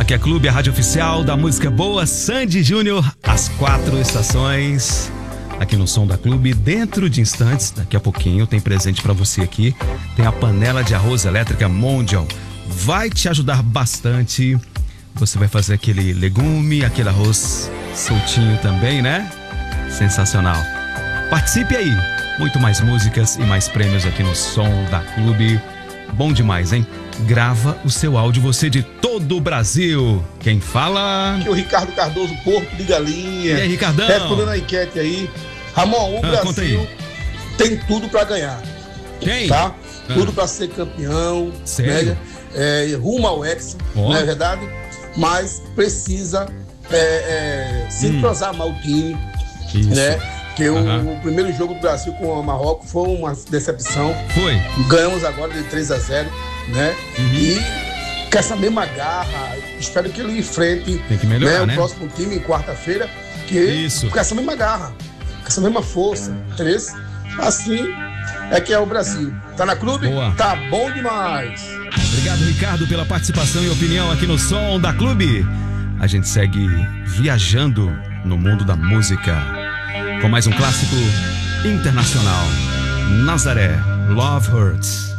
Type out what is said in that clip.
Aqui é Clube, a rádio oficial da música boa. Sandy Júnior, as 4 estações. Aqui no Som da Clube, dentro de instantes, daqui a pouquinho, tem presente pra você aqui. Tem a panela de arroz elétrica Mondial. Vai te ajudar bastante. Você vai fazer aquele legume, aquele arroz soltinho também, né? Sensacional. Participe aí. Muito mais músicas e mais prêmios aqui no Som da Clube. Bom demais, hein? Grava o seu áudio, você de todo o Brasil. Quem fala? Aqui é o Ricardo Cardoso, Porco de Galinha. E aí, Ricardão? Respondendo a enquete aí. Ramon, o Brasil tem tudo pra ganhar. Quem? Tá? Tudo pra ser campeão. Sério? Né? Rumo ao Hexa, não é verdade? Mas precisa se entrosar mal o time. Isso. Né? Que o primeiro jogo do Brasil com o Marrocos foi uma decepção. Foi. Ganhamos agora de 3-0, né? E com essa mesma garra, espero que ele enfrente, tem que melhorar, né? O próximo time em quarta-feira, com essa mesma garra, com essa mesma força, entendeu? Assim é que é o Brasil. Tá na Clube? Boa. Tá bom demais. Obrigado, Ricardo, pela participação e opinião aqui no Som da Clube. A gente segue viajando no mundo da música com mais um clássico internacional. Nazaré, Love Hurts.